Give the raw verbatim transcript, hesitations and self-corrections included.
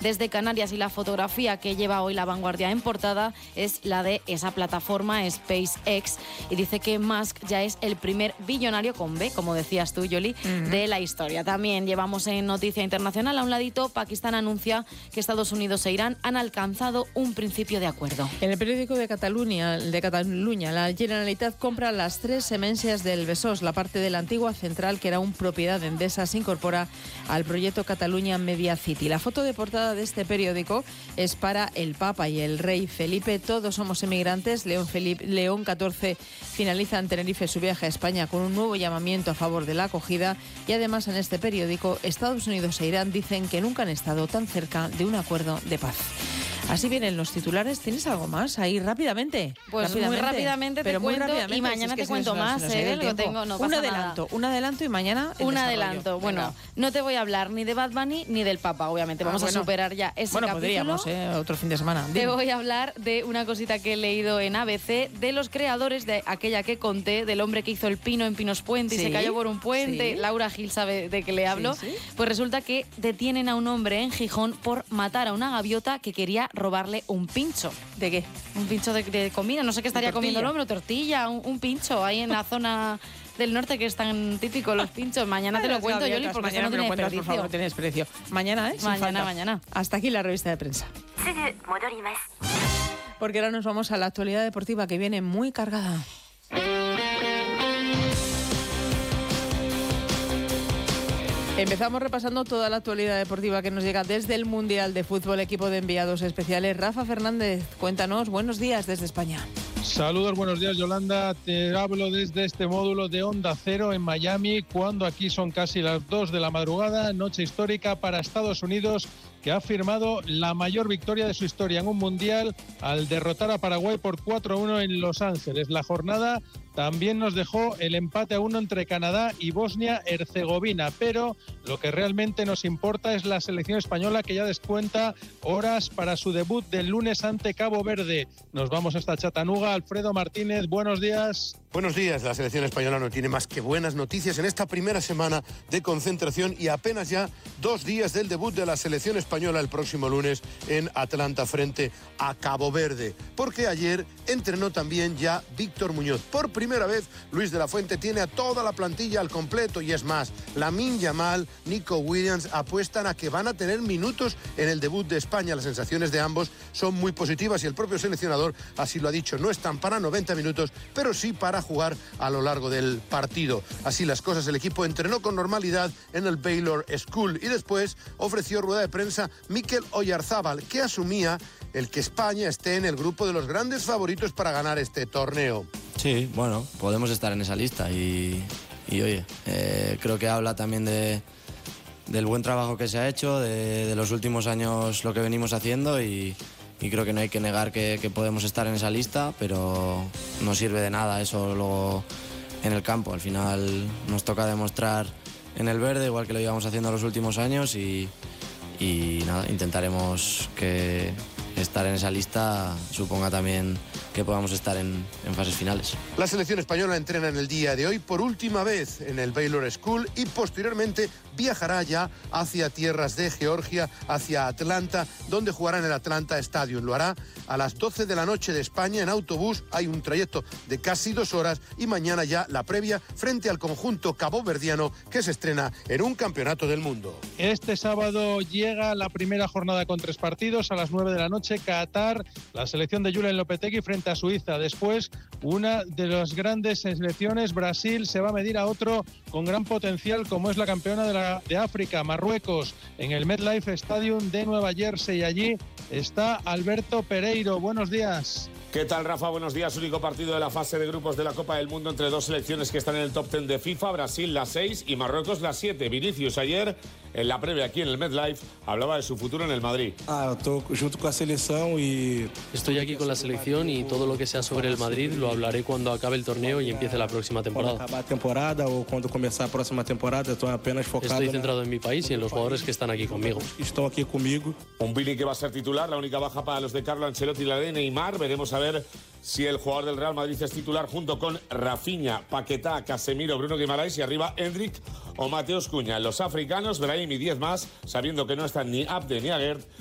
desde Canarias y la fotografía que lleva hoy La Vanguardia en portada es la de esa plataforma SpaceX y dice que Musk ya es el primer billonario con B, como decías tú, Yoli, uh-huh. de la historia. También llevamos en noticia internacional a un ladito, Pakistán anuncia que Estados Unidos e Irán han alcanzado un principio de acuerdo. En el periódico de Cataluña, de Cataluña, la Generalitat compra las tres semencias del Besòs. La parte de la antigua central, que era una propiedad de Endesa, se incorpora al proyecto Cataluña Media City. La foto de portada de este periódico es para el Papa y el Rey Felipe. Todos somos emigrantes. León, Felipe, León catorce finaliza en Tenerife su viaje a España con un nuevo llamamiento a favor de la acogida. Y además, en este periódico, Estados Unidos e Irán dicen que nunca han estado tan cerca de un acuerdo de paz. Así vienen los titulares. ¿Tienes algo más ahí rápidamente? Pues rápidamente, muy rápidamente te pero cuento muy rápidamente, y mañana si es te que cuento más. ¿eh? Lo tengo, no un pasa adelanto, nada. un adelanto y mañana el un desarrollo. adelanto. Bueno, Venga. No te voy a hablar ni de Bad Bunny ni del Papa, obviamente. Vamos ah, bueno. a superar ya ese bueno, capítulo. Bueno, podríamos, ¿eh? Otro fin de semana. Dime. Te voy a hablar de una cosita que he leído en A B C, de los creadores de aquella que conté, del hombre que hizo el pino en Pinos Puente ¿Sí? y se cayó por un puente. ¿Sí? Laura Gil sabe de qué le hablo. ¿Sí? ¿Sí? Pues resulta que detienen a un hombre en Gijón por matar a una gaviota que quería robarle un pincho. ¿De qué? Un pincho de, de comida. No sé qué estaría comiendo el hombre, tortilla, un, un pincho ahí en la zona del norte, que es tan típico los pinchos. Mañana te lo cuento, Yoli, porque mañana eso no tiene desperdicio. Por favor, no tiene desperdicio. Mañana, ¿eh? Sin mañana, falta. mañana. Hasta aquí la revista de prensa. Porque ahora nos vamos a la actualidad deportiva, que viene muy cargada. Empezamos repasando toda la actualidad deportiva que nos llega desde el Mundial de Fútbol. Equipo de enviados especiales. Rafa Fernández, cuéntanos. Buenos días desde España. Saludos, buenos días, Yolanda. Te hablo desde este módulo de Onda Cero en Miami, cuando aquí son casi las dos de la madrugada. Noche histórica para Estados Unidos, que ha firmado la mayor victoria de su historia en un mundial al derrotar a Paraguay por cuatro a uno en Los Ángeles. La jornada también nos dejó el empate a uno entre Canadá y Bosnia-Herzegovina, pero lo que realmente nos importa es la selección española, que ya descuenta horas para su debut del lunes ante Cabo Verde. Nos vamos hasta Chattanooga. Alfredo Martínez, buenos días. Buenos días. La selección española no tiene más que buenas noticias en esta primera semana de concentración y apenas ya dos días del debut de la selección española el próximo lunes en Atlanta frente a Cabo Verde. Porque ayer entrenó también ya Víctor Muñoz. Por primera vez, Luis de la Fuente tiene a toda la plantilla al completo y es más, Lamine Yamal, Nico Williams apuestan a que van a tener minutos en el debut de España. Las sensaciones de ambos son muy positivas y el propio seleccionador así lo ha dicho. No están para noventa minutos, pero sí para jugar a lo largo del partido. Así las cosas, el equipo entrenó con normalidad en el Baylor School y después ofreció rueda de prensa Mikel Oyarzábal, que asumía el que España esté en el grupo de los grandes favoritos para ganar este torneo. Sí, bueno, podemos estar en esa lista y, y oye, eh, creo que habla también de, del buen trabajo que se ha hecho, de, de los últimos años lo que venimos haciendo y, y creo que no hay que negar que, que podemos estar en esa lista, pero no sirve de nada eso luego en el campo. Al final nos toca demostrar en el verde, igual que lo íbamos haciendo los últimos años y, y nada, intentaremos que estar en esa lista suponga también que podamos estar en, en fases finales. La selección española entrena en el día de hoy por última vez en el Baylor School y posteriormente viajará ya hacia tierras de Georgia, hacia Atlanta, donde jugará en el Atlanta Stadium. Lo hará a las doce de la noche de España en autobús. Hay un trayecto de casi dos horas y mañana ya la previa frente al conjunto caboverdiano, que se estrena en un campeonato del mundo. Este sábado llega la primera jornada con tres partidos. A las nueve de la noche, Qatar, la selección de Julen Lopetegui frente a Suiza. Después, una de las grandes selecciones, Brasil, se va a medir a otro con gran potencial, como es la campeona de, la, de África, Marruecos, en el MetLife Stadium de Nueva Jersey. Allí está Alberto Pereiro. Buenos días. ¿Qué tal, Rafa? Buenos días. Único partido de la fase de grupos de la Copa del Mundo entre dos selecciones que están en el top diez de FIFA. Brasil la seis y Marruecos la siete. Vinicius ayer, en la previa aquí en el MetLife, hablaba de su futuro en el Madrid. Ah, estoy junto con la selección y... Estoy aquí con la selección y todo lo que sea sobre el Madrid lo hablaré cuando acabe el torneo y empiece la próxima temporada. Cuando acabe la temporada o cuando comience la próxima temporada, estoy apenas focado... Estoy centrado en mi país y en los jugadores que están aquí conmigo. Están aquí conmigo. Un Vini que va a ser titular, la única baja para los de Carlo Ancelotti y la de Neymar. Veremos a ver si el jugador del Real Madrid es titular junto con Rafinha, Paquetá, Casemiro, Bruno Guimaraes y arriba Endrick o Mateus Cunha. Los africanos, Brahim y diez más, sabiendo que no están ni Abde ni Aguerd,